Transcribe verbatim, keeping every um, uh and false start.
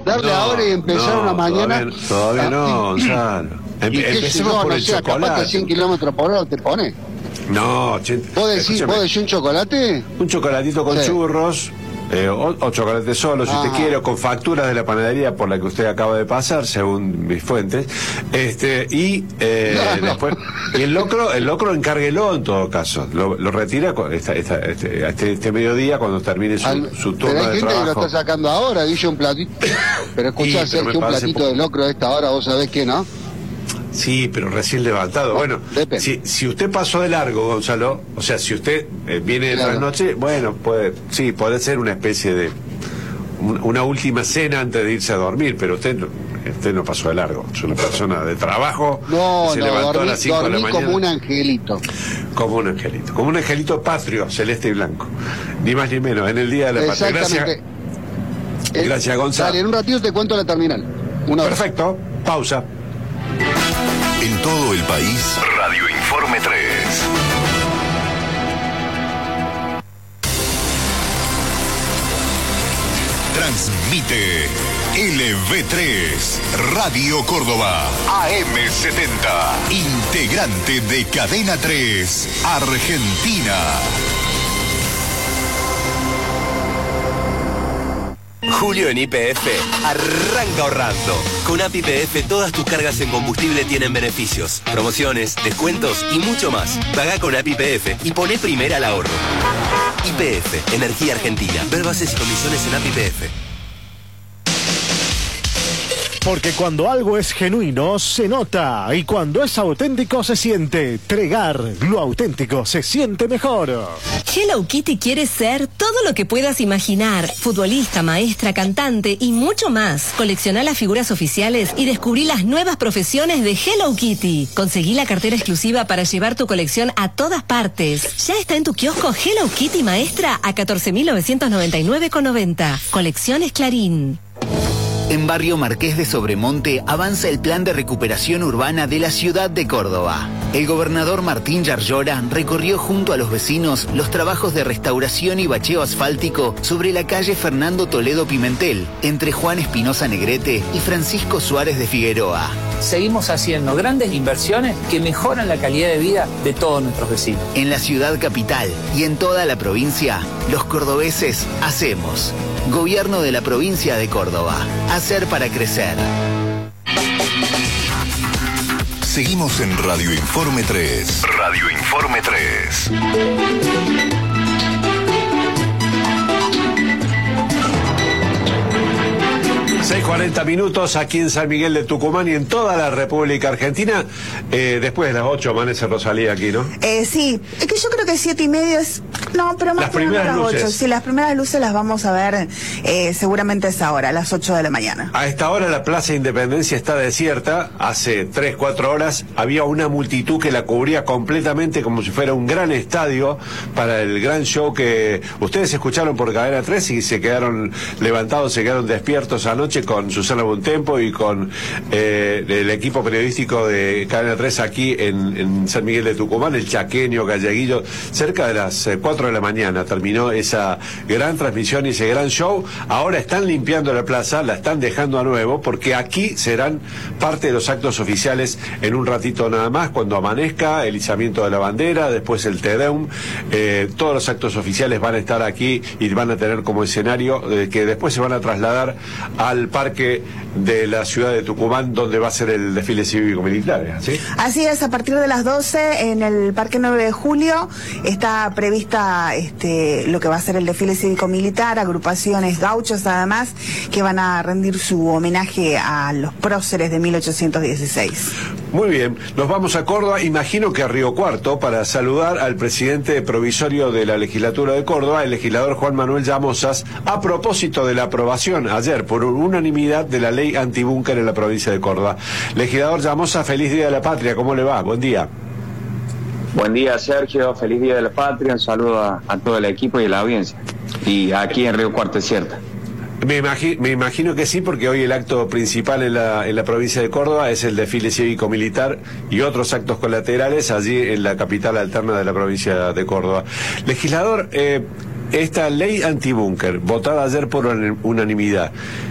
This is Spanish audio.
darle no, ahora y empezar no, una mañana. Todavía, todavía no, Gonzalo. Em, ¿Y qué empecemos yo, por no el sé, chocolate. capaz que cien kilómetros por hora te pone? No, ochenta. ¿Vos decís, Escúchame, ¿vos decís un chocolate? un chocolatito con Sí. churros. Eh, o, o chocolate solo, si usted Ajá. quiere, o con facturas de la panadería por la que usted acaba de pasar, según mis fuentes. Este, y eh, No, no. después, y el locro, el locro encárguelo en todo caso. Lo, lo retira cu- esta, esta, este, este, este mediodía cuando termine su, Al- su pero turno hay de gente que lo trabajo. está sacando ahora, dice un platito. Pero Y, escuchá, pero Sergio, me un parece platito poco. de locro a esta hora, vos sabés que no. Sí, pero recién levantado. Bueno, depende. si, si usted pasó de largo, Gonzalo, o sea, si usted eh, viene de Claro. trasnoche, bueno, puede, sí, puede ser una especie de un- una última cena antes de irse a dormir, pero usted no, usted no pasó de largo. Es una persona de trabajo No, que se no, levantó dormí, a las cinco de la dormí mañana. como un angelito. Como un angelito, como un angelito patrio, celeste y blanco. Ni más ni menos, en el Día de la Patria. Exactamente. Gracias, Eh, gracias, Gonzalo. Dale, en un ratito te cuento la terminal. Una hora. Perfecto, pausa. En todo el país, Radio Informe tres. Transmite L V tres, Radio Córdoba, A M setenta, integrante de Cadena tres, Argentina. Julio en Y P F arranca ahorrando. Con A P I P F todas tus cargas en combustible tienen beneficios, promociones, descuentos y mucho más. Pagá con A P I P F y poné primera al ahorro. Y P F, Energía Argentina. Ver bases y condiciones en A P I P F. Porque cuando algo es genuino, se nota. Y cuando es auténtico, se siente. Tregar, lo auténtico, se siente mejor. Hello Kitty quiere ser todo lo que puedas imaginar. Futbolista, maestra, cantante y mucho más. Colecciona las figuras oficiales y descubrí las nuevas profesiones de Hello Kitty. Conseguí la cartera exclusiva para llevar tu colección a todas partes. Ya está en tu kiosco Hello Kitty Maestra a catorce mil novecientos noventa y nueve con noventa. Colecciones Clarín. En Barrio Marqués de Sobremonte avanza el plan de recuperación urbana de la ciudad de Córdoba. El gobernador Martín Yarlora recorrió junto a los vecinos los trabajos de restauración y bacheo asfáltico sobre la calle Fernando Toledo Pimentel, entre Juan Espinosa Negrete y Francisco Suárez de Figueroa. Seguimos haciendo grandes inversiones que mejoran la calidad de vida de todos nuestros vecinos. En la ciudad capital y en toda la provincia, los cordobeses hacemos. Gobierno de la provincia de Córdoba. Hacer para crecer. Seguimos en Radio Informe tres. Radio Informe tres. seis cuarenta minutos aquí en San Miguel de Tucumán y en toda la República Argentina. Eh, después de las ocho amanece Rosalía aquí, ¿no? Eh, sí, es que yo creo que siete y medio es... No, pero más Las o menos primeras las luces. ocho. Sí, las primeras luces las vamos a ver eh, seguramente a esa hora, a las ocho de la mañana. A esta hora la Plaza Independencia está desierta. Hace tres, cuatro horas había una multitud que la cubría completamente como si fuera un gran estadio para el gran show que ustedes escucharon por Cadena tres y se quedaron levantados, se quedaron despiertos anoche con Susana Bontempo y con eh, el equipo periodístico de Cadena tres aquí en, en San Miguel de Tucumán, el chaqueño, galleguillo. Cerca de las eh, cuatro de la mañana terminó esa gran transmisión y ese gran show. Ahora están limpiando la plaza, la están dejando a nuevo, porque aquí serán parte de los actos oficiales en un ratito nada más, cuando amanezca, el izamiento de la bandera, después el Te Deum. Eh, todos los actos oficiales van a estar aquí y van a tener como escenario eh, que después se van a trasladar al parque de la ciudad de Tucumán, donde va a ser el desfile cívico-militar, ¿sí? Así es, a partir de las doce en el Parque nueve de julio está prevista este, lo que va a ser el desfile cívico-militar, agrupaciones gauchos además, que van a rendir su homenaje a los próceres de mil ochocientos dieciséis. Muy bien, nos vamos a Córdoba, imagino que a Río Cuarto, para saludar al presidente provisorio de la legislatura de Córdoba, el legislador Juan Manuel Llamosas, a propósito de la aprobación ayer por unanimidad de la ley antibúnker en la provincia de Córdoba. Legislador Llamosas, feliz Día de la Patria, ¿cómo le va? Buen día. Buen día, Sergio, feliz Día de la Patria, un saludo a, a todo el equipo y a la audiencia. Y aquí en Río Cuarto es cierta. Me, imagi me imagino que sí, porque hoy el acto principal en la, en la provincia de Córdoba es el desfile cívico-militar y otros actos colaterales allí en la capital alterna de la provincia de Córdoba. Legislador, eh, esta ley antibúnker, votada ayer por unanimidad,